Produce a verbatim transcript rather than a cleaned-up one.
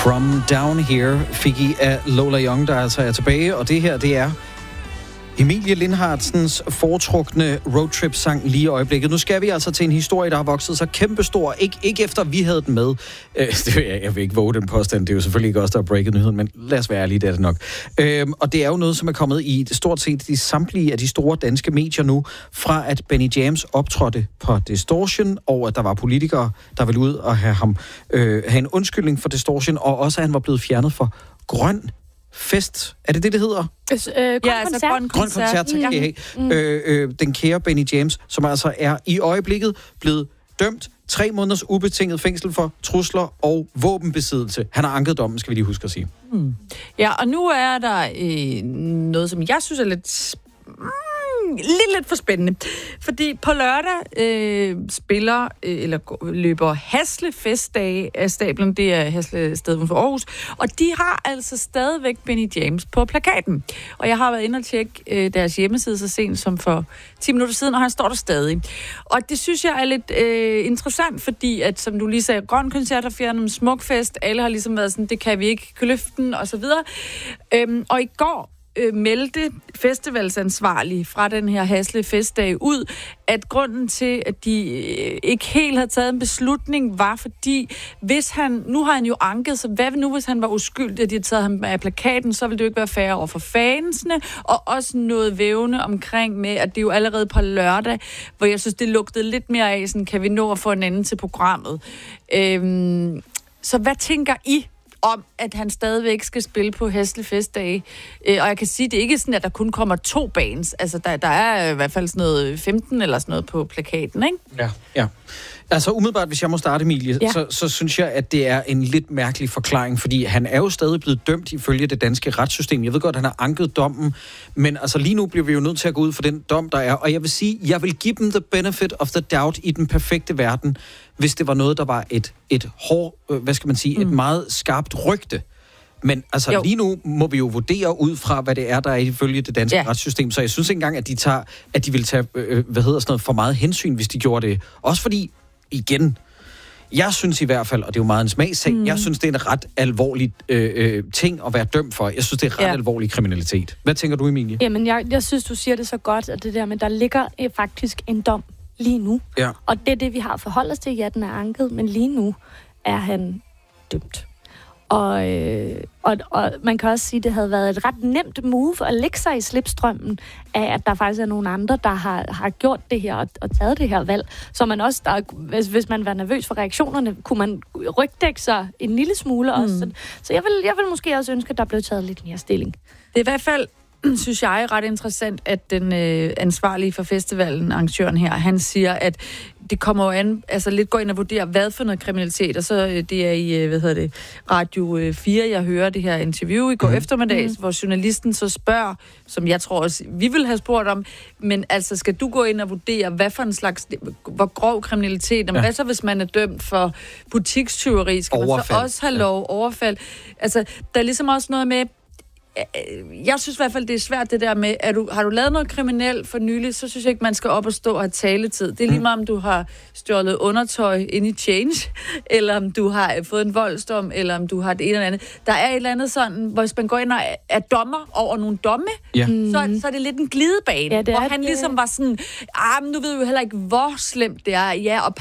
From Down Here fik I af Lola Young, der altså er tilbage, og det her, det er Emilie Lindhardsens foretrukne roadtrip-sang lige i øjeblikket. Nu skal vi altså til en historie, der har vokset så kæmpestor. Ik- ikke efter vi havde den med. Øh, det, jeg, jeg vil ikke våge den påstand. Det er jo selvfølgelig ikke os, der har breaket nyheden, men lad os være ærlige, det er det nok. Øh, og det er jo noget, som er kommet i stort set de samtlige af de store danske medier nu, fra at Benny James optrådte på Distortion, og at der var politikere, der ville ud og have ham øh, have en undskyldning for Distortion, og også at han var blevet fjernet for grøn fest. Er det det, det hedder? Øh, grøn ja, altså koncert. grøn Grøn koncert, tak skal I have. Mm. Øh, øh, den kære Benny James, som altså er i øjeblikket blevet dømt tre måneders ubetinget fængsel for trusler og våbenbesiddelse. Han har anket dommen, skal vi lige huske at sige. Mm. Ja, og nu er der øh, noget, som jeg synes er lidt... Mm, lidt, lidt for spændende. Fordi på lørdag øh, spiller, øh, eller løber Hasle Festdage af stablen, det er Hasle Stadion for Aarhus, og de har altså stadigvæk Benny James på plakaten. Og jeg har været inde og tjekke øh, deres hjemmeside så sent som for ti minutter siden, og han står der stadig. Og det synes jeg er lidt øh, interessant, fordi at, som du lige sagde, grøn koncert har fjernet en smuk fest, alle har ligesom været sådan, det kan vi ikke, løften og så videre. Øhm, og i går Øh, meldte festivalsansvarlige fra den her Hasle Festdag ud, at grunden til, at de øh, ikke helt havde taget en beslutning, var fordi, hvis han, nu har han jo anket, så hvad nu, hvis han var uskyldig, at de havde taget ham af plakaten, så ville det jo ikke være fair over for fansene, og også noget vævne omkring med, at det er jo allerede på lørdag, hvor jeg synes, det lugtede lidt mere af, sådan, kan vi nå at få en anden til programmet. Øhm, så hvad tænker I om, at han stadigvæk skal spille på Hasle Festdage? Øh, og jeg kan sige, det er ikke sådan, at der kun kommer to bands. Altså, der, der er i hvert fald sådan noget femten eller sådan noget på plakaten, ikke? Ja, ja. Altså umiddelbart, hvis jeg må starte, Emilie, ja. så, så synes jeg, at det er en lidt mærkelig forklaring, fordi han er jo stadig blevet dømt ifølge det danske retssystem. Jeg ved godt, at han har anket dommen, men altså lige nu bliver vi jo nødt til at gå ud for den dom, der er. Og jeg vil sige, jeg vil give dem the benefit of the doubt i den perfekte verden, hvis det var noget, der var et, et hård, hvad skal man sige, mm. et meget skarpt rygte. Men altså jo. Lige nu må vi jo vurdere ud fra, hvad det er, der er ifølge det danske ja. retssystem. Så jeg synes ikke engang, at de, tager, at de vil tage øh, hvad hedder sådan noget, for meget hensyn, hvis de gjorde det. Også fordi, igen, jeg synes i hvert fald, og det er jo meget en smagssag, mm. jeg synes, det er en ret alvorlig øh, øh, ting at være dømt for. Jeg synes, det er ret ja. alvorlig kriminalitet. Hvad tænker du, Emilie? Jamen, jeg, jeg synes, du siger det så godt, at det der med, der ligger øh, faktisk en dom lige nu. Ja. Og det er det, vi har forholdt os til. Ja, den er anket, men lige nu er han dømt. Og, øh, og, og man kan også sige, at det havde været et ret nemt move at lægge sig i slipstrømmen af, at der faktisk er nogle andre, der har, har gjort det her og, og taget det her valg. Så man også, der, hvis, hvis man var nervøs for reaktionerne, kunne man rygdække sig en lille smule også. Mm. Så, så jeg, vil, jeg vil måske også ønske, at der blev taget lidt mere stilling. Det er i hvert fald, synes jeg, ret interessant, at den øh, ansvarlige for festivalen, arrangøren her, han siger, at det kommer jo an, altså lidt går ind og vurderer, hvad for noget kriminalitet, og så øh, det er i, øh, hvad hedder det, Radio fire, jeg hører det her interview i går mm. eftermiddags, mm. hvor journalisten så spørger, som jeg tror også, vi vil have spurgt om, men altså, skal du gå ind og vurdere, hvad for en slags, hvor grov kriminalitet, ja. Hvad så, hvis man er dømt for butikstyveri, skal overfald. Man så også have lov, overfald, altså, der er ligesom også noget med, jeg synes i hvert fald, det er svært det der med, at du, har du lavet noget kriminelt for nylig, så synes jeg ikke, man skal op og stå og have taletid. Det er lige meget, om du har stjålet undertøj ind i Change, eller om du har fået en voldsdom, eller om du har det ene eller andet. Der er et eller andet sådan, hvis man går ind og er dommer over nogle domme, ja. så, så er det lidt en glidebane, ja, hvor han ligesom var sådan, ah, men nu ved vi jo heller ikke, hvor slemt det er, ja, og